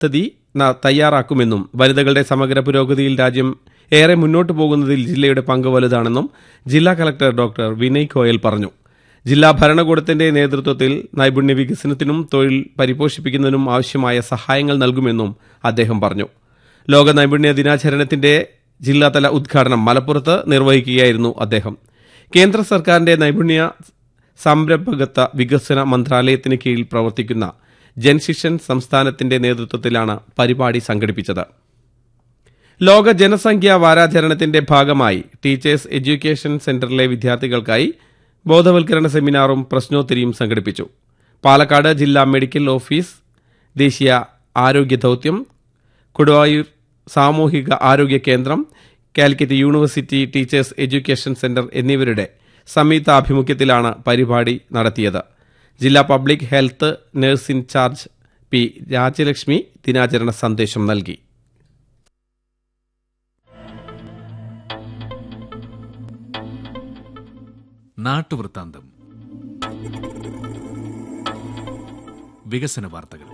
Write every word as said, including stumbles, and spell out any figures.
പദ്ധതി തയ്യാറാക്കുമെന്നും വനിതകളുടെ സമഗ്ര പുരോഗതിയിൽ രാജ്യം ഏറെ മുന്നോട്ടു പോകുന്നതിൽ ജില്ലയുടെ പങ്ക് വലുതാണെന്നും ജില്ലാ കളക്ടർ ഡോക്ടർ വിനയ് ഗോയൽ പറഞ്ഞു. ജില്ലാ ഭരണകൂടത്തിന്റെ നേതൃത്വത്തിൽ നൈപുണ്യ വികസനത്തിനും തൊഴിൽ പരിപോഷിപ്പിക്കുന്നതിനും ആവശ്യമായ സഹായങ്ങൾ നൽകുമെന്നും അദ്ദേഹം പറഞ്ഞു. ലോക നൈപുണ്യ ദിനാചരണത്തിന്റെ ജില്ലാതല ഉദ്ഘാടനം മലപ്പുറത്ത് നിർവഹിക്കുകയായിരുന്നു അദ്ദേഹം. കേന്ദ്ര സർക്കാരിന്റെ നൈപുണ്യ സംരംഭകത്വ വികസന മന്ത്രാലയത്തിന് കീഴിൽ പ്രവർത്തിക്കുന്ന ജൻശിക്ഷൻ സംസ്ഥാനത്തിന്റെ നേതൃത്വത്തിലാണ് പരിപാടി സംഘടിപ്പിച്ചത്. ലോക ജനസംഖ്യാ വാരാചരണത്തിന്റെ ഭാഗമായി ടീച്ചേഴ്സ് എഡ്യൂക്കേഷൻ സെന്ററിലെ വിദ്യാർത്ഥികൾക്കായി ബോധവൽക്കരണ സെമിനാറും പ്രശ്നോത്തരിയും സംഘടിപ്പിച്ചു. പാലക്കാട് ജില്ലാ മെഡിക്കൽ ഓഫീസ്, ദേശീയ ആരോഗ്യ ദൌത്യം, കൊടുവായൂർ സാമൂഹിക ആരോഗ്യ കേന്ദ്രം, Calicut university teachers education centre എന്നിവരുടെ സംയുക്താഭിമുഖ്യത്തിലാണ് പരിപാടി നടത്തിയത്. ജില്ലാ public health nurse in charge P Rajalakshmi ദിനാചരണ സന്ദേശം നൽകി. നാട്ടുവൃത്താന്തം. വികസന വാർത്തകൾ.